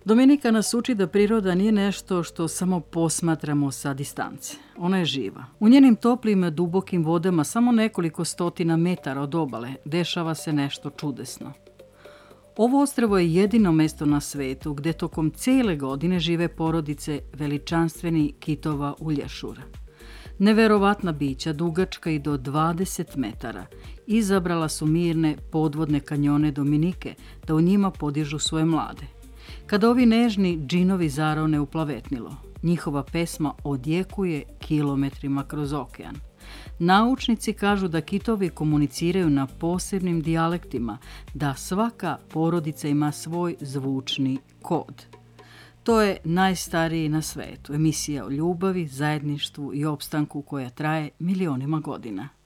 Dominika nas uči da priroda nije nešto što samo posmatramo sa distance. Ona je živa. U njenim toplim, dubokim vodama, samo nekoliko stotina metara od obale, dešava se nešto čudesno. Ovo ostrvo je jedino mesto na svetu gdje tokom cijele godine žive porodice veličanstveni kitova ulješura. Neverovatna bića, dugačka i do 20 metara, izabrala su mirne podvodne kanjone Dominike da u njima podižu svoje mlade. Kada ovi nežni džinovi zarone u plavetnilo, njihova pesma odjekuje kilometrima kroz okean. Naučnici kažu da kitovi komuniciraju na posebnim dijalektima, da svaka porodica ima svoj zvučni kod. To je najstariji na svetu, emisija o ljubavi, zajedništvu i opstanku koja traje milionima godina.